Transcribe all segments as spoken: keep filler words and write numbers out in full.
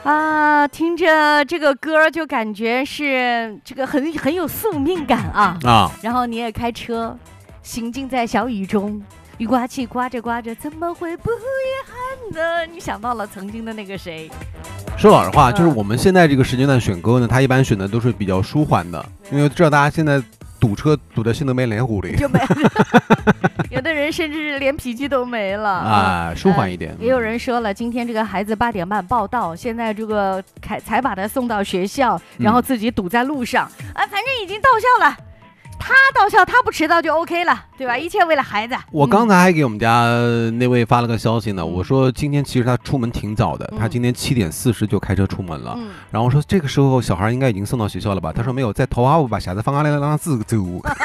啊，听着这个歌就感觉是这个很很有宿命感啊啊！然后你也开车，行进在小雨中，雨刮器刮着刮着，怎么会不遗憾呢？你想到了曾经的那个谁？ 说老实话，就是我们现在这个时间段选歌呢，他一般选的都是比较舒缓的，因为知道大家现在堵车堵得心都没脸糊里， 就没了。有的人甚至连脾气都没了啊，舒缓一点、呃。 也有人说了，今天这个孩子八点半报到，现在这个才才把他送到学校，然后自己堵在路上，啊、嗯，反正已经到校了。他到校，他不迟到就 OK 了，对吧？一切为了孩子。 我刚才还给我们家那位发了个消息呢，嗯、我说今天其实他出门挺早的，嗯、他今天七点四十就开车出门了。嗯、然后我说这个时候小孩应该已经送到学校了吧？他说没有，在头下我把匣子放下来让他自走。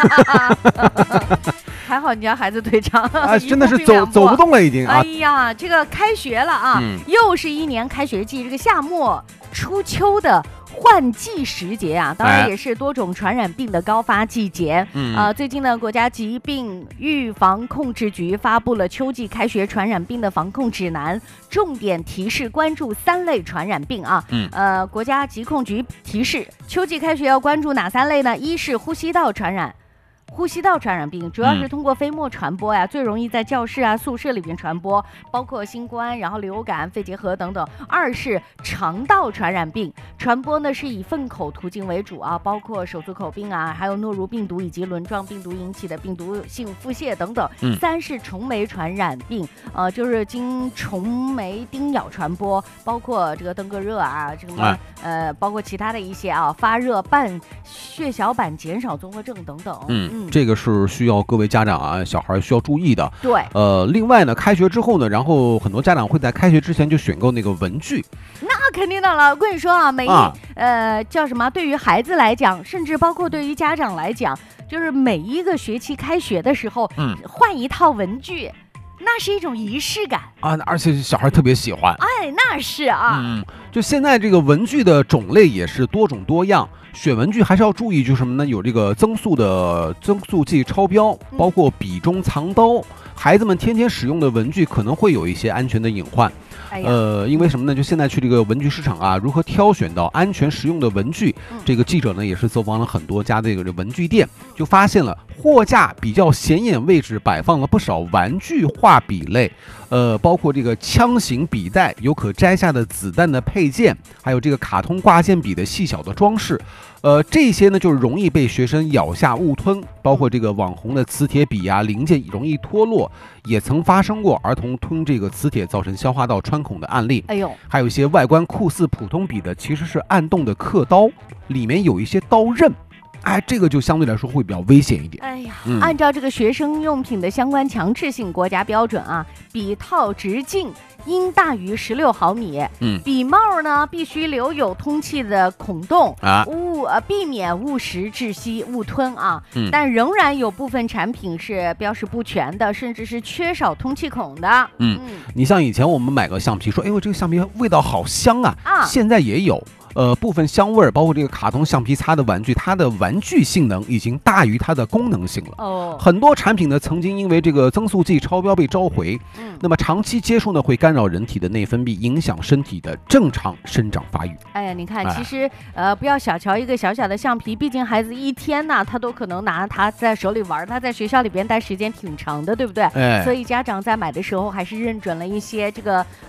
还好你家孩子腿长啊，真的是走走不动了已经啊！ 哎呀，这个开学了啊，嗯、又是一年开学季，这个夏末初秋的换季时节啊，当然也是多种传染病的高发季节。嗯、呃，最近呢，国家疾病预防控制局发布了秋季开学传染病的防控指南，重点提示关注三类传染病啊。嗯，呃，国家疾控局提示，秋季开学要关注哪三类呢？一是呼吸道传染。呼吸道传染病主要是通过飞沫传播呀，嗯、最容易在教室啊、宿舍里边传播，包括新冠、然后流感、肺结核等等。二是肠道传染病，传播呢是以粪口途径为主啊，包括手足口病啊，还有诺如病毒以及轮状病毒引起的病毒性腹泻等等。嗯、三是虫媒传染病，呃，就是经虫媒叮咬传播，包括这个登革热啊，这个、哎、呃，包括其他的一些啊，发热、伴血小板减少综合症等等。 嗯。嗯这个是需要各位家长啊，小孩需要注意的。 对， 呃，另外呢，开学之后呢，然后很多家长会在开学之前就选购那个文具。 那肯定的了，我跟你说啊，每一、啊、呃叫什么，对于孩子来讲，甚至包括对于家长来讲，就是每一个学期开学的时候，嗯，换一套文具。那是一种仪式感啊，而且小孩特别喜欢。 哎，那是啊， 嗯，就现在这个文具的种类也是多种多样，选文具还是要注意，就是什么呢？有这个增速的增速剂超标，包括笔中藏刀，孩子们天天使用的文具可能会有一些安全的隐患。哎、呃，因为什么呢？就现在去这个文具市场啊，如何挑选到安全实用的文具？嗯、这个记者呢也是走访了很多家的这个文具店，就发现了货架比较显眼位置摆放了不少玩具画笔类，呃，包括这个枪形笔袋、有可摘下的子弹的配件，还有这个卡通挂件笔的细小的装饰。呃，这些呢就是容易被学生咬下误吞，包括这个网红的磁铁笔啊，零件容易脱落，也曾发生过儿童吞这个磁铁造成消化道穿孔的案例。哎呦，还有一些外观酷似普通笔的，其实是暗动的刻刀，里面有一些刀刃。哎，这个就相对来说会比较危险一点。 哎呀，嗯、按照这个学生用品的相关强制性国家标准啊，笔套直径应大于十六毫米，嗯，笔帽呢必须留有通气的孔洞啊，误呃避免误食窒息误吞啊。嗯，但仍然有部分产品是标识不全的，甚至是缺少通气孔的。 嗯，嗯你像以前我们买个橡皮，说，哎呦这个橡皮味道好香啊，啊，现在也有。呃，部分香味儿，包括这个卡通橡皮擦的玩具，它的玩具性能已经大于它的功能性了。哦，很多产品呢，曾经因为这个增速剂超标被召回。嗯，那么长期接触呢，会干扰人体的内分泌，影响身体的正常生长发育。 哎呀，你看，其实、哎、呃，不要小瞧一个小小的橡皮，毕竟孩子一天呢，他都可能拿它在手里玩，他在学校里边待时间挺长的，对不对？哎，所以家长在买的时候还是认准了一些这个